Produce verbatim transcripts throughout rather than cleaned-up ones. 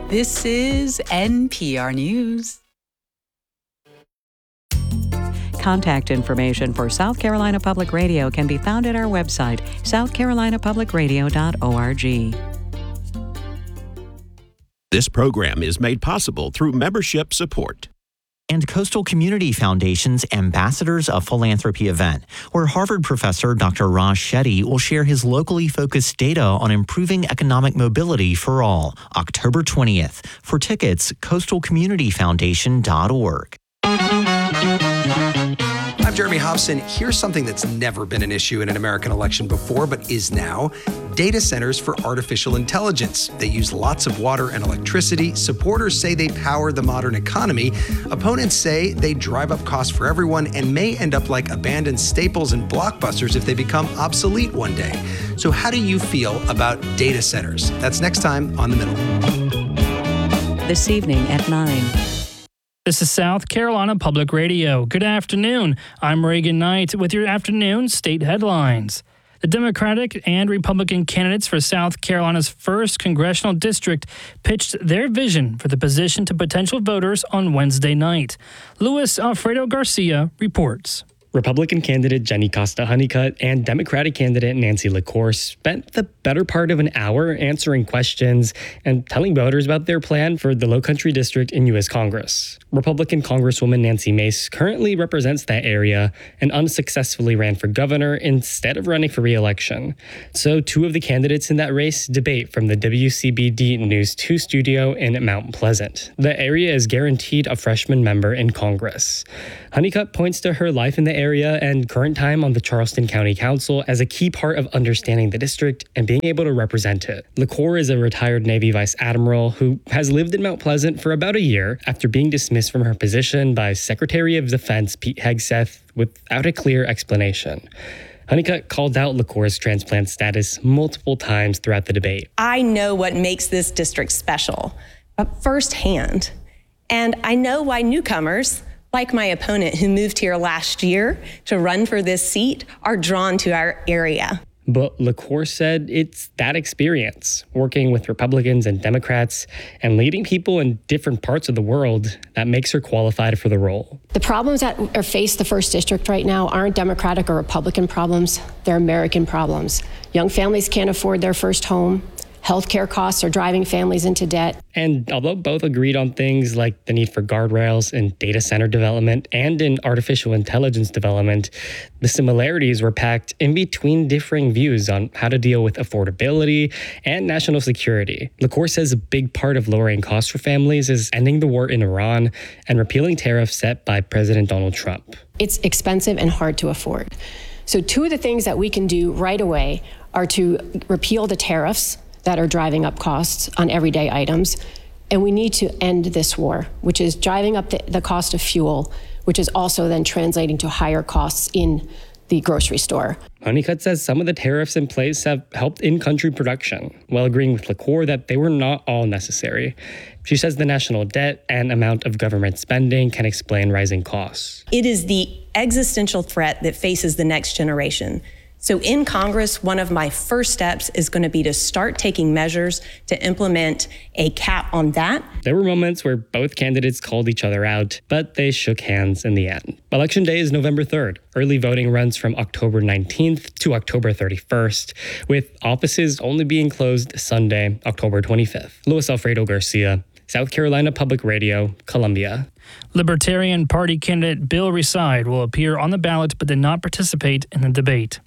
This is N P R News. Contact information for South Carolina Public Radio can be found at our website, south carolina public radio dot org. This program is made possible through membership support. And Coastal Community Foundation's Ambassadors of Philanthropy event, where Harvard professor Doctor Raj Shetty will share his locally focused data on improving economic mobility for all, October twentieth. For tickets, coastal community foundation dot org. I'm Jeremy Hobson. Here's something that's never been an issue in an American election before, but is now. Data centers for artificial intelligence. They use lots of water and electricity. Supporters say they power the modern economy. Opponents say they drive up costs for everyone and may end up like abandoned Staples and Blockbusters if they become obsolete one day. So how do you feel about data centers? That's next time on The Middle. This evening at nine. This is South Carolina Public Radio. Good afternoon. I'm Reagan Knight with your afternoon state headlines. The Democratic and Republican candidates for South Carolina's first congressional district pitched their vision for the position to potential voters on Wednesday night. Luis Alfredo Garcia reports. Republican candidate Jenny Costa Honeycutt and Democratic candidate Nancy LaCour spent the better part of an hour answering questions and telling voters about their plan for the Lowcountry District in U S Congress. Republican Congresswoman Nancy Mace currently represents that area and unsuccessfully ran for governor instead of running for re-election. So two of the candidates in that race debate from the W C B D News two studio in Mount Pleasant. The area is guaranteed a freshman member in Congress. Honeycutt points to her life in the area area and current time on the Charleston County Council as a key part of understanding the district and being able to represent it. LaCour is a retired Navy Vice Admiral who has lived in Mount Pleasant for about a year after being dismissed from her position by Secretary of Defense Pete Hegseth without a clear explanation. Honeycutt called out LaCour's transplant status multiple times throughout the debate. I know what makes this district special, uh, firsthand. And I know why newcomers, like my opponent who moved here last year to run for this seat, are drawn to our area. But LaCour said it's that experience, working with Republicans and Democrats and leading people in different parts of the world, that makes her qualified for the role. The problems that are face the first district right now aren't Democratic or Republican problems, they're American problems. Young families can't afford their first home. Healthcare costs are driving families into debt. And although both agreed on things like the need for guardrails in data center development and in artificial intelligence development, the similarities were packed in between differing views on how to deal with affordability and national security. LaCour says a big part of lowering costs for families is ending the war in Iran and repealing tariffs set by President Donald Trump. It's expensive and hard to afford. So two of the things that we can do right away are to repeal the tariffs that are driving up costs on everyday items. And we need to end this war, which is driving up the, the cost of fuel, which is also then translating to higher costs in the grocery store. Honeycutt says some of the tariffs in place have helped in-country production, while agreeing with LaCour that they were not all necessary. She says the national debt and amount of government spending can explain rising costs. It is the existential threat that faces the next generation. So in Congress, one of my first steps is going to be to start taking measures to implement a cap on that. There were moments where both candidates called each other out, but they shook hands in the end. Election day is November third. Early voting runs from October nineteenth to October thirty-first, with offices only being closed Sunday, October twenty-fifth. Luis Alfredo Garcia, South Carolina Public Radio, Columbia. Libertarian Party candidate Bill Reside will appear on the ballot but did not participate in the debate.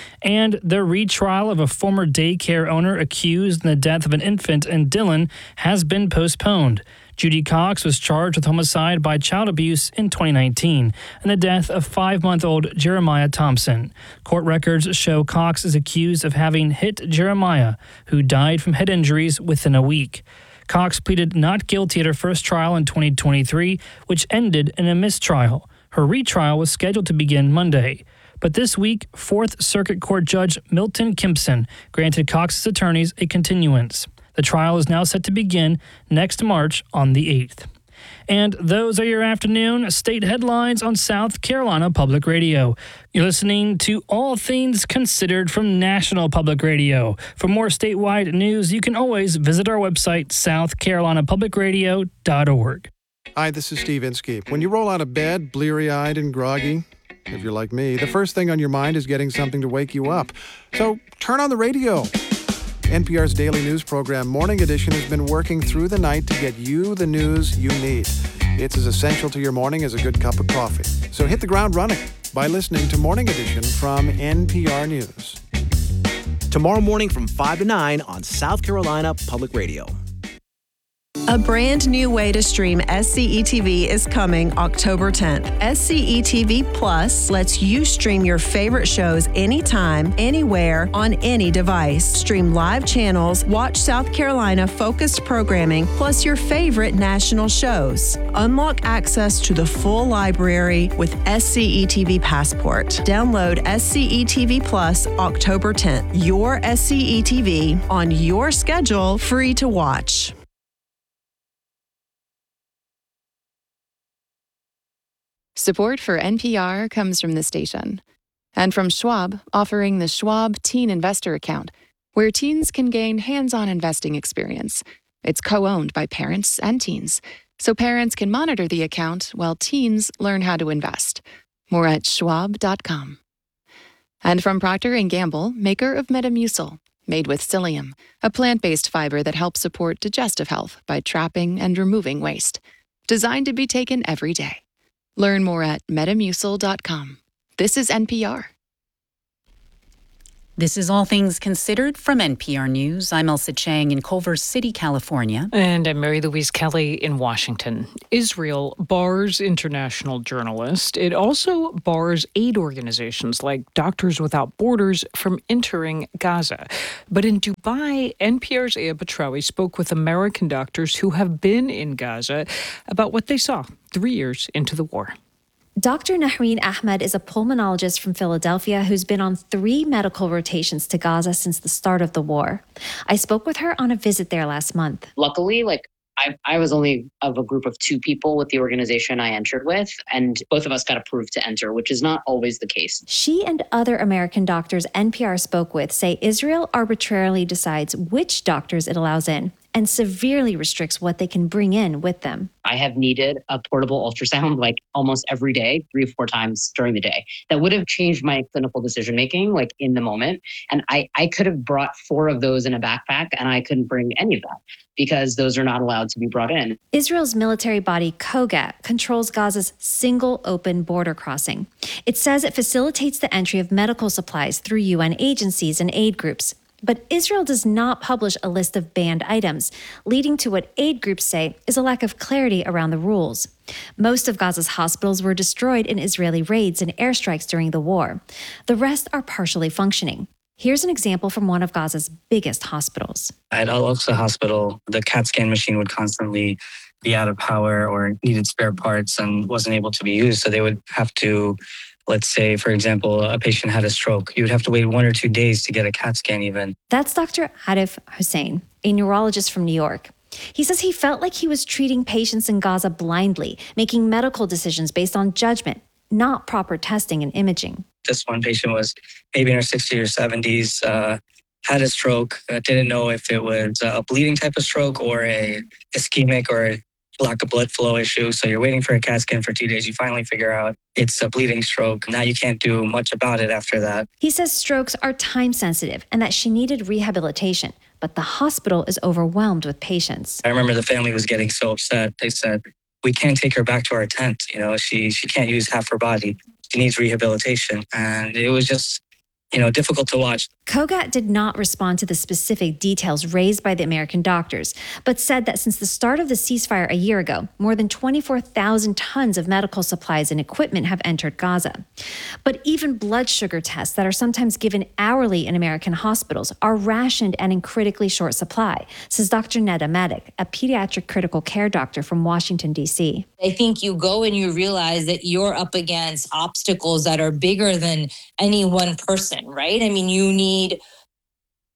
And the retrial of a former daycare owner accused in the death of an infant in Dillon has been postponed. Judy Cox was charged with homicide by child abuse in twenty nineteen and the death of five-month-old Jeremiah Thompson. Court records show Cox is accused of having hit Jeremiah, who died from head injuries within a week. Cox pleaded not guilty at her first trial in twenty twenty-three, which ended in a mistrial. Her retrial was scheduled to begin Monday. But this week, Fourth Circuit Court Judge Milton Kimpson granted Cox's attorneys a continuance. The trial is now set to begin next March on the eighth. And those are your afternoon state headlines on South Carolina Public Radio. You're listening to All Things Considered from National Public Radio. For more statewide news, you can always visit our website, south carolina public radio dot org. Hi, this is Steve Inskeep. When you roll out of bed, bleary-eyed and groggy, if you're like me, the first thing on your mind is getting something to wake you up. So turn on the radio. N P R's daily news program, Morning Edition, has been working through the night to get you the news you need. It's as essential to your morning as a good cup of coffee. So hit the ground running by listening to Morning Edition from N P R News. Tomorrow morning from five to nine on South Carolina Public Radio. A brand new way to stream S C E T V is coming October tenth. S C E T V Plus lets you stream your favorite shows anytime, anywhere, on any device. Stream live channels, watch South Carolina focused programming, plus your favorite national shows. Unlock access to the full library with S C E T V Passport. Download S C E T V Plus October tenth. Your S C E T V on your schedule, free to watch. Support for N P R comes from the station and from Schwab, offering the Schwab Teen Investor Account, where teens can gain hands-on investing experience. It's co-owned by parents and teens, so parents can monitor the account while teens learn how to invest. More at schwab dot com. And from Procter and Gamble, maker of Metamucil, made with psyllium, a plant-based fiber that helps support digestive health by trapping and removing waste. Designed to be taken every day. Learn more at metamucil dot com. This is N P R. This is All Things Considered from N P R News. I'm Elsa Chang in Culver City, California. And I'm Mary Louise Kelly in Washington. Israel bars international journalists. It also bars aid organizations like Doctors Without Borders from entering Gaza. But in Dubai, N P R's Aya Batrawi spoke with American doctors who have been in Gaza about what they saw three years into the war. Doctor Nahreen Ahmed is a pulmonologist from Philadelphia who's been on three medical rotations to Gaza since the start of the war. I spoke with her on a visit there last month. Luckily, like I, I was only of a group of two people with the organization I entered with, and both of us got approved to enter, which is not always the case. She and other American doctors N P R spoke with say Israel arbitrarily decides which doctors it allows in and severely restricts what they can bring in with them. I have needed a portable ultrasound like almost every day, three or four times during the day. That would have changed my clinical decision-making like in the moment. And I, I could have brought four of those in a backpack and I couldn't bring any of that because those are not allowed to be brought in. Israel's military body, Kogat, controls Gaza's single open border crossing. It says it facilitates the entry of medical supplies through U N agencies and aid groups. But Israel does not publish a list of banned items, leading to what aid groups say is a lack of clarity around the rules. Most of Gaza's hospitals were destroyed in Israeli raids and airstrikes during the war. The rest are partially functioning. Here's an example from one of Gaza's biggest hospitals. At Al-Aqsa Hospital, the CAT scan machine would constantly be out of power or needed spare parts and wasn't able to be used. So they would have to, let's say, for example, a patient had a stroke. You would have to wait one or two days to get a CAT scan even. That's Doctor Arif Hussein, a neurologist from New York. He says he felt like he was treating patients in Gaza blindly, making medical decisions based on judgment, not proper testing and imaging. This one patient was maybe in her sixties or seventies, uh, had a stroke, uh, didn't know if it was a bleeding type of stroke or a ischemic or a lack of blood flow issue. So you're waiting for a CAT scan for two days. You finally figure out it's a bleeding stroke. Now you can't do much about it after that. He says strokes are time sensitive and that she needed rehabilitation, but the hospital is overwhelmed with patients. I remember the family was getting so upset. They said, we can't take her back to our tent. You know, she, she can't use half her body. She needs rehabilitation. And it was just, you know, difficult to watch. Kogat did not respond to the specific details raised by the American doctors, but said that since the start of the ceasefire a year ago, more than twenty-four thousand tons of medical supplies and equipment have entered Gaza. But even blood sugar tests that are sometimes given hourly in American hospitals are rationed and in critically short supply, says Doctor Neda Madik, a pediatric critical care doctor from Washington, D C. I think you go and you realize that you're up against obstacles that are bigger than any one person, right? I mean, you need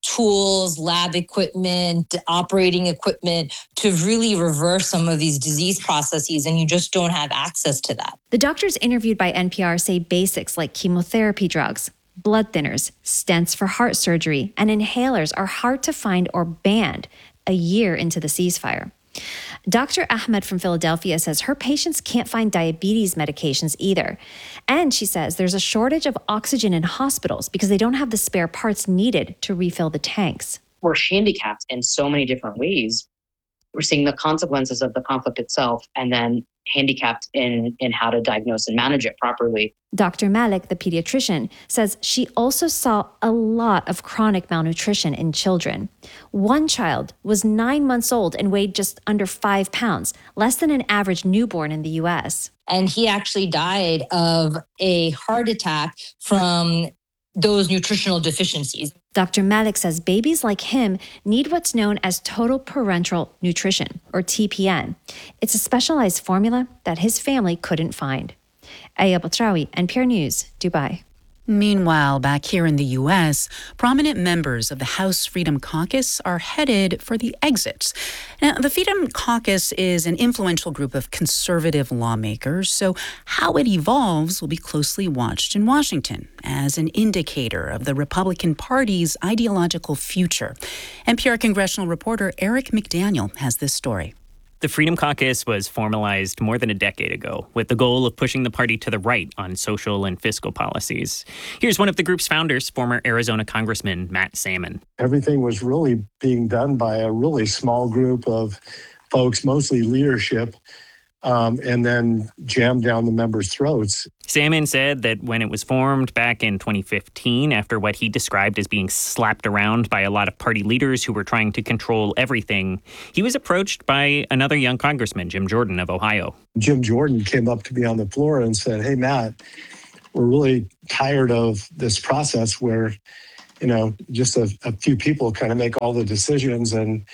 tools, lab equipment, operating equipment to really reverse some of these disease processes, and you just don't have access to that. The doctors interviewed by N P R say basics like chemotherapy drugs, blood thinners, stents for heart surgery, and inhalers are hard to find or banned a year into the ceasefire. Doctor Ahmed from Philadelphia says her patients can't find diabetes medications either. And she says there's a shortage of oxygen in hospitals because they don't have the spare parts needed to refill the tanks. We're handicapped in so many different ways. We're seeing the consequences of the conflict itself and then handicapped in, in how to diagnose and manage it properly. Doctor Malik, the pediatrician, says she also saw a lot of chronic malnutrition in children. One child was nine months old and weighed just under five pounds, less than an average newborn in the U S. And he actually died of a heart attack from those nutritional deficiencies. Doctor Malik says babies like him need what's known as total parenteral nutrition, or T P N. It's a specialized formula that his family couldn't find. Aya Batrawi, N P R News, Dubai. Meanwhile, back here in the U S, prominent members of the House Freedom Caucus are headed for the exit. Now, the Freedom Caucus is an influential group of conservative lawmakers, so how it evolves will be closely watched in Washington as an indicator of the Republican Party's ideological future. N P R congressional reporter Eric McDaniel has this story. The Freedom Caucus was formalized more than a decade ago with the goal of pushing the party to the right on social and fiscal policies. Here's one of the group's founders, former Arizona Congressman Matt Salmon. Everything was really being done by a really small group of folks, mostly leadership, um, and then jammed down the members' throats. Salmon said that when it was formed back in twenty fifteen, after what he described as being slapped around by a lot of party leaders who were trying to control everything, he was approached by another young congressman, Jim Jordan of Ohio. Jim Jordan came up to me on the floor and said, "Hey, Matt, we're really tired of this process where, you know, just a, a few people kind of make all the decisions, and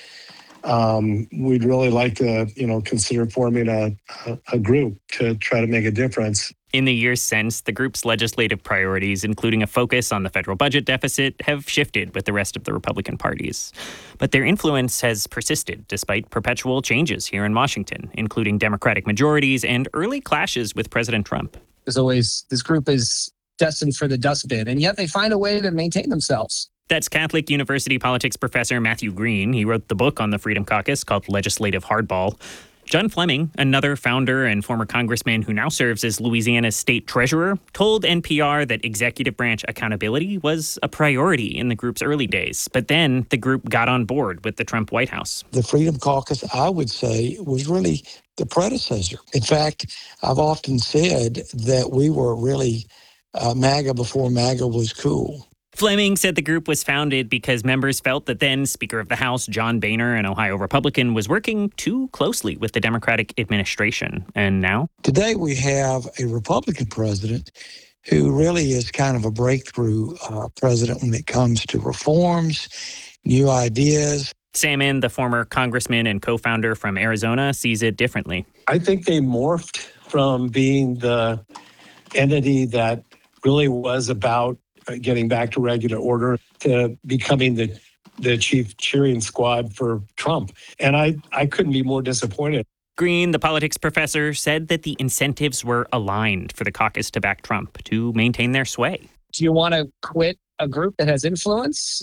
um, we'd really like to, you know, consider forming a, a, a group to try to make a difference." In the years since, the group's legislative priorities, including a focus on the federal budget deficit, have shifted with the rest of the Republican parties. But their influence has persisted despite perpetual changes here in Washington, including Democratic majorities and early clashes with President Trump. As always, this group is destined for the dustbin, and yet they find a way to maintain themselves. That's Catholic University politics professor Matthew Green. He wrote the book on the Freedom Caucus called Legislative Hardball. John Fleming, another founder and former congressman who now serves as Louisiana's state treasurer, told N P R that executive branch accountability was a priority in the group's early days. But then the group got on board with the Trump White House. The Freedom Caucus, I would say, was really the predecessor. In fact, I've often said that we were really uh, MAGA before MAGA was cool. Fleming said the group was founded because members felt that then Speaker of the House John Boehner, an Ohio Republican, was working too closely with the Democratic administration. And now? Today we have a Republican president who really is kind of a breakthrough uh, president when it comes to reforms, new ideas. Salmon, the former congressman and co-founder from Arizona, sees it differently. I think they morphed from being the entity that really was about getting back to regular order to becoming the the chief cheering squad for Trump. And I, I couldn't be more disappointed. Green, the politics professor, said that the incentives were aligned for the caucus to back Trump to maintain their sway. Do you want to quit a group that has influence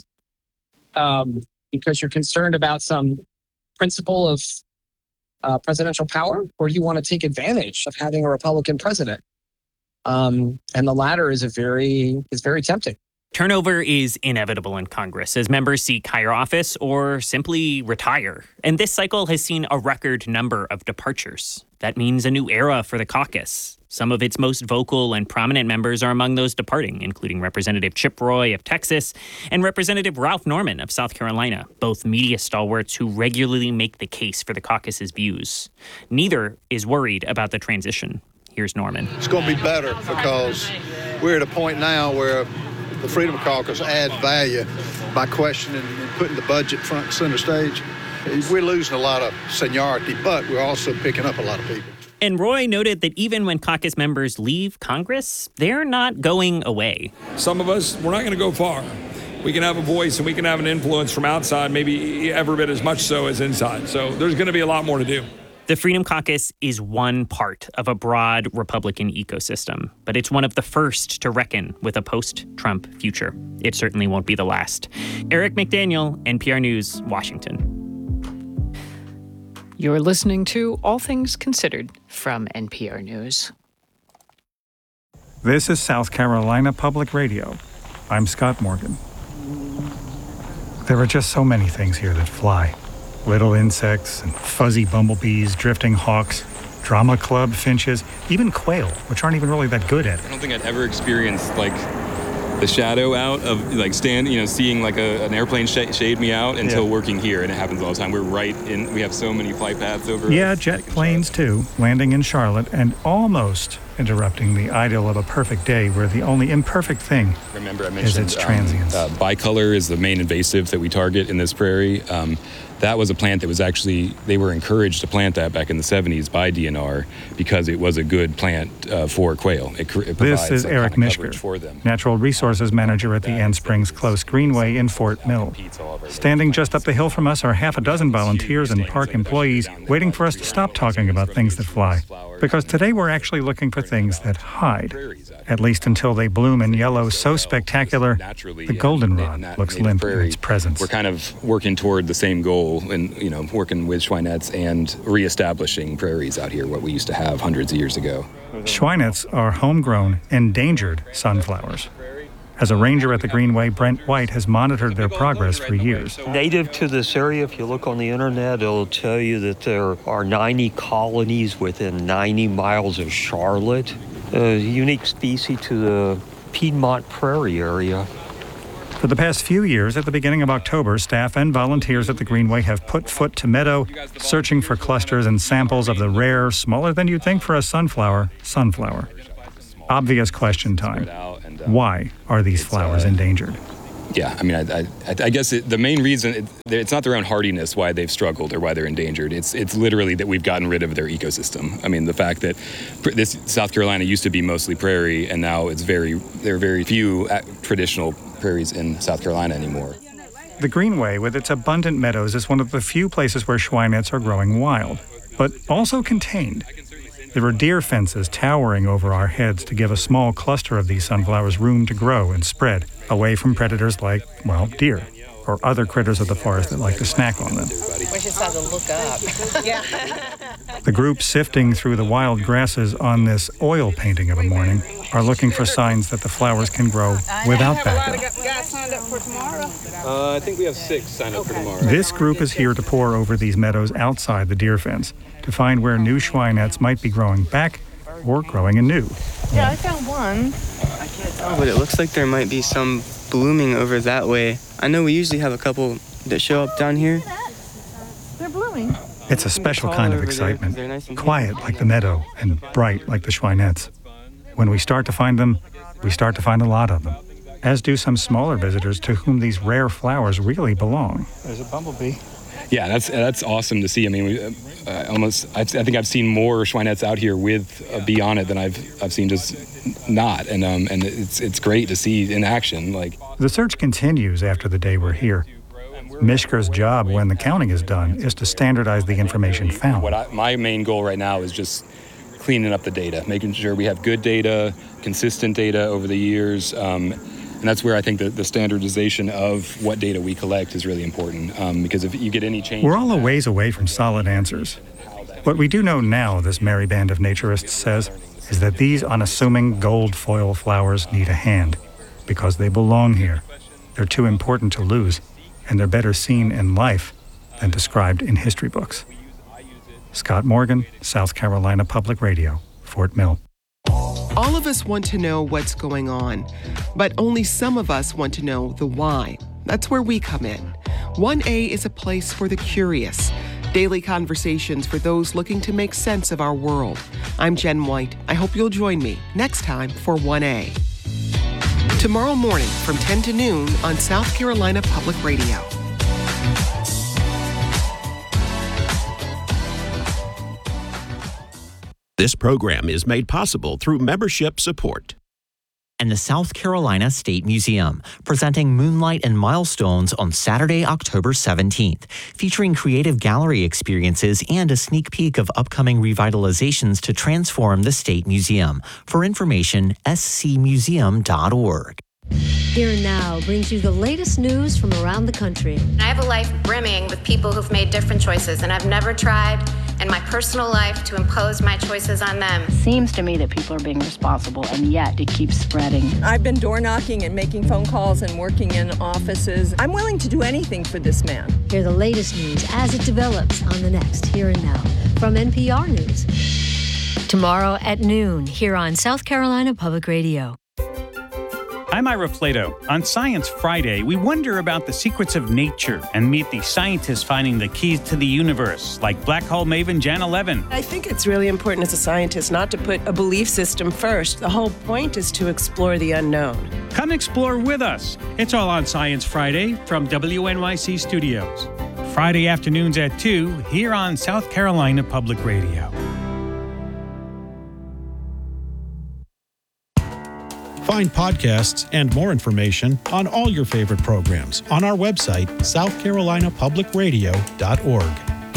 um, because you're concerned about some principle of uh, presidential power? Or do you want to take advantage of having a Republican president? Um, and the latter is a very is very tempting. Turnover is inevitable in Congress as members seek higher office or simply retire. And this cycle has seen a record number of departures. That means a new era for the caucus. Some of its most vocal and prominent members are among those departing, including Representative Chip Roy of Texas and Representative Ralph Norman of South Carolina, both media stalwarts who regularly make the case for the caucus's views. Neither is worried about the transition. Here's Norman. It's going to be better because we're at a point now where the Freedom Caucus adds value by questioning and putting the budget front and center stage. We're losing a lot of seniority, but we're also picking up a lot of people. And Roy noted that even when caucus members leave Congress, they're not going away. Some of us, we're not going to go far. we can have a voice and we can have an influence from outside, maybe every bit as much so as inside. So there's going to be a lot more to do. The Freedom Caucus is one part of a broad Republican ecosystem, but it's one of the first to reckon with a post-Trump future. It certainly won't be the last. Eric McDaniel, N P R News, Washington. You're listening to All Things Considered from N P R News. This is South Carolina Public Radio. I'm Scott Morgan. There are just so many things here that fly. Little insects and fuzzy bumblebees, drifting hawks, drama club finches, even quail, which aren't even really that good at it. I don't think I'd ever experienced like the shadow out of like stand, you know, seeing like a, an airplane sh- shade me out until Yeah. working here, and it happens all the time. We're right in. We have so many flight paths over. Yeah, us. jet planes too, landing in Charlotte and almost interrupting the idyll of a perfect day where the only imperfect thing Remember, I is mentioned its transience. Um, uh, bicolor is the main invasive that we target in this prairie. Um, that was a plant that was actually, they were encouraged to plant that back in the seventies by D N R because it was a good plant uh, for quail. It, cr- it This provides is like, Eric kind of coverage Mishker, for them. Natural Resources Manager at the Ann Springs Close Greenway in Fort Mill. Standing just up the hill from us are half a dozen volunteers and park employees waiting for us to stop talking about things that fly. Because today we're actually looking for things that hide, at least until they bloom in yellow so spectacular the goldenrod looks limp in its presence. We're kind of working toward the same goal, and you know, working with Schweinettes and reestablishing prairies out here, what we used to have hundreds of years ago. Schweinettes are homegrown, endangered sunflowers. As a ranger at the Greenway, Brent White has monitored their progress for years. Native to this area, if you look on the internet, it'll tell you that there are ninety colonies within ninety miles of Charlotte. A unique species to the Piedmont Prairie area. For the past few years, at the beginning of October, staff and volunteers at the Greenway have put foot to meadow, searching for clusters and samples of the rare, smaller than you'd think for a sunflower, sunflower. Obvious question time. Why are these flowers endangered? Yeah, I mean, I, I, I guess it, the main reason, it, it's not their own hardiness why they've struggled or why they're endangered. It's it's literally that we've gotten rid of their ecosystem. I mean, the fact that pr- this South Carolina used to be mostly prairie, and now it's very, there are very few uh, traditional prairies in South Carolina anymore. The Greenway, with its abundant meadows, is one of the few places where Schweinettes are growing wild, but also contained. There are deer fences towering over our heads to give a small cluster of these sunflowers room to grow and spread, away from predators like, well, deer, or other critters of the forest that like to snack on them. We just had to look up. Yeah. The group sifting through the wild grasses on this oil painting of a morning are looking for signs that the flowers can grow without backup. Guys signed up for tomorrow. Uh, I think we have six signed up for tomorrow. This group is here to pore over these meadows outside the deer fence to find where new Schweinettes might be growing back or growing anew. Yeah, I found one. I can't tell, but it looks like there might be some blooming over that way. I know we usually have a couple that show up down here. They're blooming. It's a special kind of excitement, quiet like the meadow and bright like the Schweinettes. When we start to find them, we start to find a lot of them, as do some smaller visitors to whom these rare flowers really belong. There's a bumblebee. Yeah, that's that's awesome to see. I mean, we uh, almost I've, I think I've seen more Schweinettes out here with a bee on it than I've I've seen just not, and um and it's it's great to see in action. Like The search continues after the day we're here. Mishker's job when the counting is done is to standardize the information found. What I, my main goal right now is just cleaning up the data, making sure we have good data, consistent data over the years. Um, And that's where I think that the standardization of what data we collect is really important, um, because if you get any change... We're all a ways away from solid answers. What we do know now, this merry band of naturists says, is that these unassuming gold foil flowers need a hand, because they belong here. They're too important to lose, and they're better seen in life than described in history books. Scott Morgan, South Carolina Public Radio, Fort Mill. All of us want to know what's going on, but only some of us want to know the why. That's where we come in. one A is a place for the curious. Daily conversations for those looking to make sense of our world. I'm Jen White. I hope you'll join me next time for one A. Tomorrow morning from ten to noon on South Carolina Public Radio. This program is made possible through membership support. and the South Carolina State Museum, presenting Moonlight and Milestones on Saturday, October seventeenth, featuring creative gallery experiences and a sneak peek of upcoming revitalizations to transform the State Museum. For information, s c museum dot org. Here and Now brings you the latest news from around the country. I have a life brimming with people who've made different choices, and I've never tried in my personal life to impose my choices on them. Seems to me that people are being responsible, and yet it keeps spreading. I've been door knocking and making phone calls and working in offices. I'm willing to do anything for this man. Hear the latest news as it develops on the next Here and Now from N P R News. Tomorrow at noon here on South Carolina Public Radio. I'm Ira Plato. On Science Friday, we wonder about the secrets of nature and meet the scientists finding the keys to the universe, like black hole maven Janna Levin. I think it's really important as a scientist not to put a belief system first. The whole point is to explore the unknown. Come explore with us. It's all on Science Friday from W N Y C Studios. Friday afternoons at two here on South Carolina Public Radio. Find podcasts and more information on all your favorite programs on our website, south carolina public radio dot org.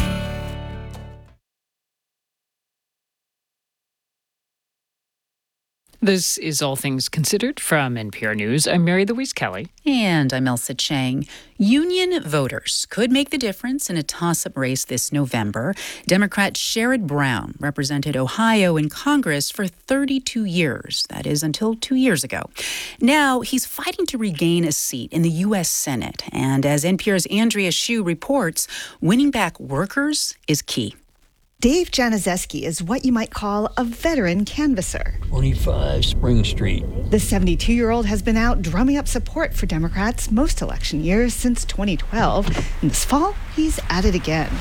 This is All Things Considered from N P R News. I'm Mary Louise Kelly. And I'm Elsa Chang. Union voters could make the difference in a toss-up race this November. Democrat Sherrod Brown represented Ohio in Congress for thirty-two years. That is until two years ago. Now he's fighting to regain a seat in the U S Senate. And as N P R's Andrea Hsu reports, winning back workers is key. Dave Januszewski is what you might call a veteran canvasser. twenty-five Spring Street. The seventy-two-year-old has been out drumming up support for Democrats most election years since twenty twelve. And this fall, he's at it again.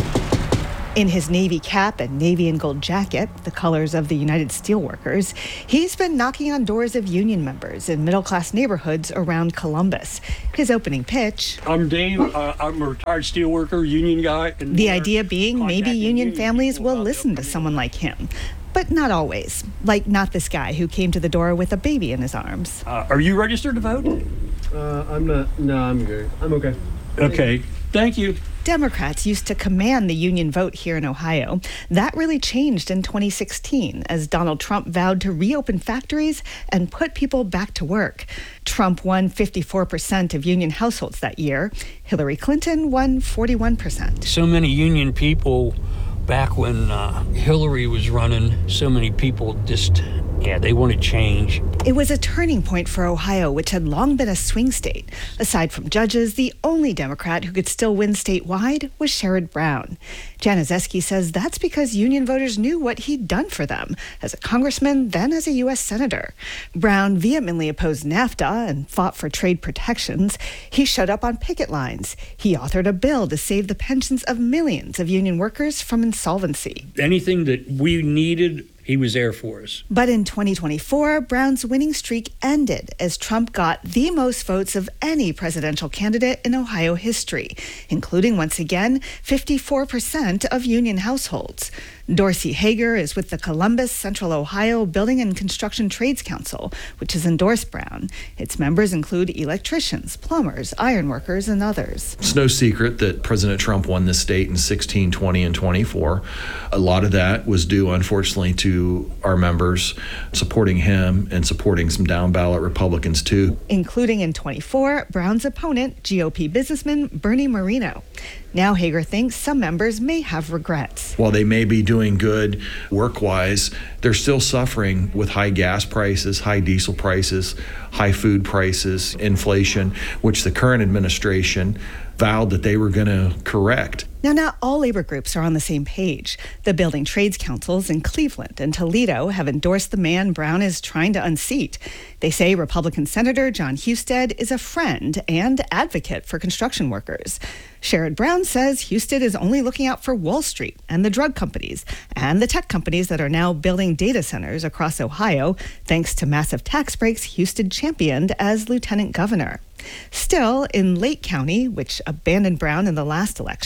In his Navy cap and navy and gold jacket, the colors of the United Steelworkers, he's been knocking on doors of union members in middle-class neighborhoods around Columbus. His opening pitch. I'm Dave. Uh, I'm a retired steelworker, union guy. And the idea being maybe union families will listen to someone like him. But not always. Like not this guy who came to the door with a baby in his arms. Uh, are you registered to vote? Uh, I'm not. No, I'm good. I'm okay. Okay. Thank you. Democrats used to command the union vote here in Ohio. That really changed in twenty sixteen as Donald Trump vowed to reopen factories and put people back to work. Trump won fifty-four percent of union households that year. Hillary Clinton won forty-one percent. So many union people back when uh, Hillary was running, so many people just, yeah, they want to change. It was a turning point for Ohio, which had long been a swing state. Aside from judges, the only Democrat who could still win statewide was Sherrod Brown. Januszewski says that's because union voters knew what he'd done for them as a congressman, then as a U S senator. Brown vehemently opposed NAFTA and fought for trade protections. He showed up on picket lines. He authored a bill to save the pensions of millions of union workers from insolvency. Anything that we needed, he was there for us. But in twenty twenty-four, Brown's winning streak ended as Trump got the most votes of any presidential candidate in Ohio history, including, once again, fifty-four percent of union households. Dorsey Hager is with the Columbus Central Ohio Building and Construction Trades Council, which has endorsed Brown. Its members include electricians, plumbers, ironworkers, and others. It's no secret that President Trump won this state in sixteen, twenty, and twenty-four. A lot of that was due, unfortunately, to our members supporting him and supporting some down-ballot Republicans, too. Including in twenty-four, Brown's opponent, G O P businessman Bernie Moreno. Now Hager thinks some members may have regrets. While they may be doing good work-wise, they're still suffering with high gas prices, high diesel prices, high food prices, inflation, which the current administration vowed that they were going to correct. Now, not all labor groups are on the same page. The building trades councils in Cleveland and Toledo have endorsed the man Brown is trying to unseat. They say Republican Senator John Husted is a friend and advocate for construction workers. Sherrod Brown says Husted is only looking out for Wall Street and the drug companies and the tech companies that are now building data centers across Ohio, thanks to massive tax breaks Husted championed as lieutenant governor. Still, in Lake County, which abandoned Brown in the last election,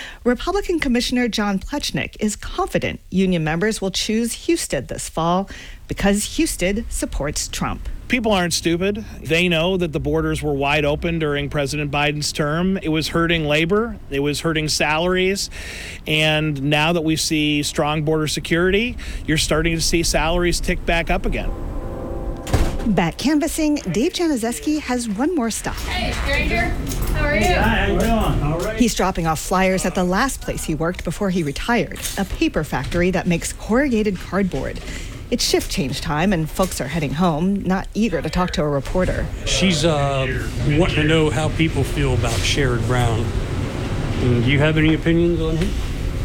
Republican Commissioner John Plechnik is confident union members will choose Husted this fall because Husted supports Trump. People aren't stupid. They know that the borders were wide open during President Biden's term. It was hurting labor. It was hurting salaries. And now that we see strong border security, you're starting to see salaries tick back up again. Back canvassing, Dave Januszewski has one more stop. Hey, stranger. How are you? Hi, how you doing? All right. He's dropping off flyers at the last place he worked before he retired, a paper factory that makes corrugated cardboard. It's shift change time, and folks are heading home, not eager to talk to a reporter. She's uh, wanting to know how people feel about Sherrod Brown. And do you have any opinions on him?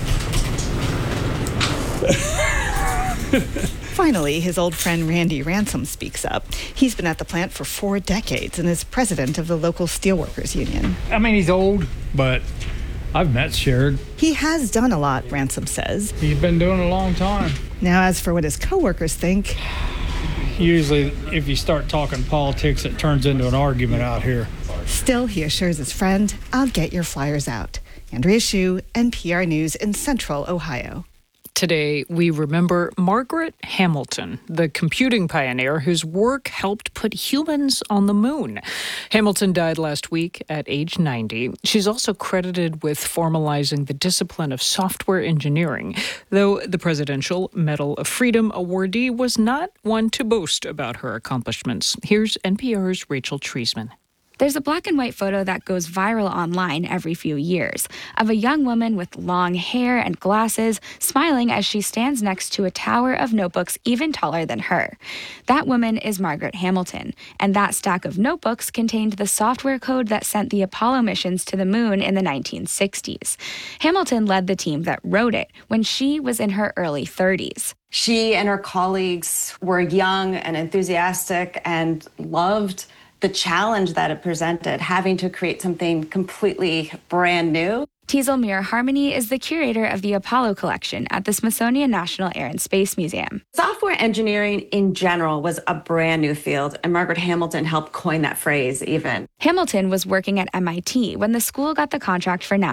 Finally, his old friend Randy Ransom speaks up. He's been at the plant for four decades and is president of the local steelworkers union. I mean, he's old, but I've met Sherrod. He has done a lot, Ransom says. He's been doing a long time. Now, as for what his coworkers think, usually if you start talking politics, it turns into an argument out here. Still, he assures his friend, I'll get your flyers out. Andrea Hsu, N P R News in Central Ohio. Today, we remember Margaret Hamilton, the computing pioneer whose work helped put humans on the moon. Hamilton died last week at age ninety. She's also credited with formalizing the discipline of software engineering, though the Presidential Medal of Freedom awardee was not one to boast about her accomplishments. Here's N P R's Rachel Treisman. There's a black and white photo that goes viral online every few years of a young woman with long hair and glasses smiling as she stands next to a tower of notebooks even taller than her. That woman is Margaret Hamilton, and that stack of notebooks contained the software code that sent the Apollo missions to the moon in the nineteen sixties. Hamilton led the team that wrote it when she was in her early thirties. She and her colleagues were young and enthusiastic and loved the challenge that it presented, having to create something completely brand new. Teasel Muir Harmony is the curator of the Apollo collection at the Smithsonian National Air and Space Museum. Software engineering in general was a brand new field, and Margaret Hamilton helped coin that phrase even. Hamilton was working at M I T when the school got the contract for NASA